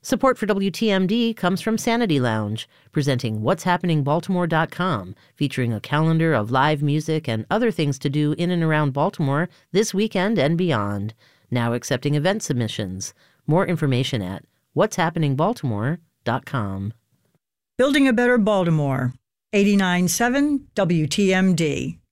Support for WTMD comes from Sanity Lounge, presenting what'shappeningbaltimore.com, featuring a calendar of live music and other things to do in and around Baltimore this weekend and beyond. Now accepting event submissions. More information at what'shappeningbaltimore.com. Building a Better Baltimore, 89.7 WTMD.